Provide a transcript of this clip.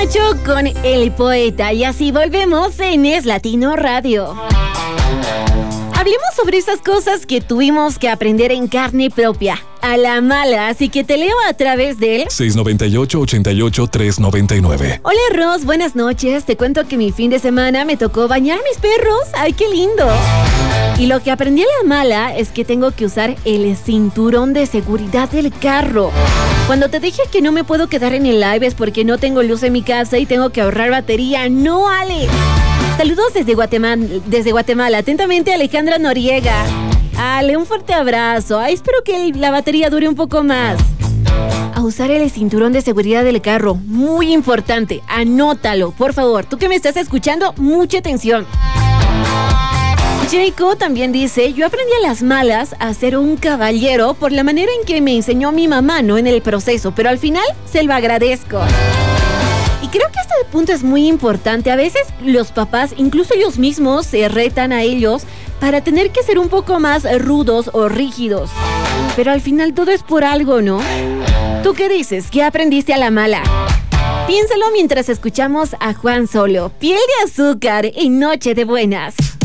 8 con El Poeta y así volvemos en Es Latino Radio. Hablemos sobre esas cosas que tuvimos que aprender en carne propia, a la mala, así que te leo a través del 698-88-399. Hola Ros, buenas noches. Te cuento que mi fin de semana me tocó bañar a mis perros. ¡Ay, qué lindo! Y lo que aprendí a la mala es que tengo que usar el cinturón de seguridad del carro. Cuando te dije que no me puedo quedar en el live es porque no tengo luz en mi casa y tengo que ahorrar batería. ¡No, Ale! Saludos desde Guatemala. Atentamente, Alejandra Noriega. Ale, un fuerte abrazo. Ay, espero que la batería dure un poco más. A usar el cinturón de seguridad del carro. Muy importante. Anótalo, por favor. Tú que me estás escuchando, mucha atención. Jaco también dice, yo aprendí a las malas a ser un caballero por la manera en que me enseñó mi mamá, no en el proceso, pero al final se lo agradezco. Y creo que este punto es muy importante. A veces los papás, incluso ellos mismos, se retan a ellos para tener que ser un poco más rudos o rígidos. Pero al final todo es por algo, ¿no? ¿Tú qué dices? ¿Qué aprendiste a la mala? Piénsalo mientras escuchamos a Juan Solo. Piel de azúcar y Noche de Buenas.